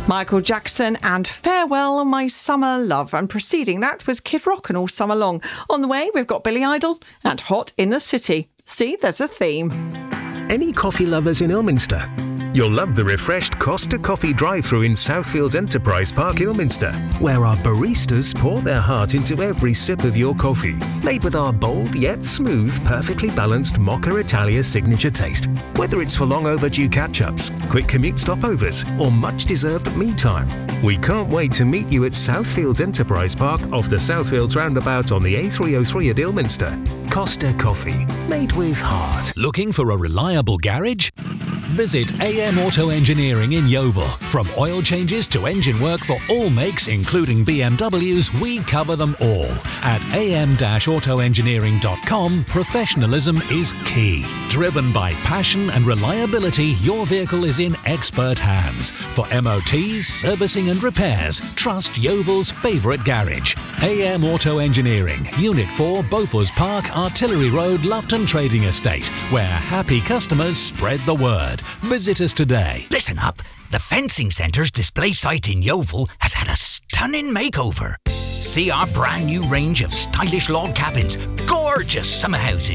Michael Jackson and Farewell My Summer Love. And preceding that was Kid Rock and All Summer Long. On the way, we've got Billy Idol and Hot in the City. See, there's a theme. Any coffee lovers in Ilminster? You'll love the refreshed Costa Coffee drive-thru in Southfields Enterprise Park, Ilminster, where our baristas pour their heart into every sip of your coffee, made with our bold yet smooth, perfectly balanced Mocha Italia signature taste. Whether it's for long overdue catch-ups, quick commute stopovers, or much-deserved me time, we can't wait to meet you at Southfields Enterprise Park off the Southfields roundabout on the A303 at Ilminster. Costa Coffee, made with heart. Looking for a reliable garage? Visit AM Auto Engineering in Yeovil. From oil changes to engine work for all makes, including BMWs, we cover them all. At am-autoengineering.com, professionalism is key. Driven by passion and reliability, your vehicle is in expert hands. For MOTs, servicing and repairs, trust Yeovil's favourite garage. AM Auto Engineering, Unit 4, Beauforts Park, Artillery Road, Loughton Trading Estate, where happy customers spread the word. Visit us today. Listen up. The Fencing Centre's display site in Yeovil has had a stunning makeover. See our brand new range of stylish log cabins, gorgeous summer houses,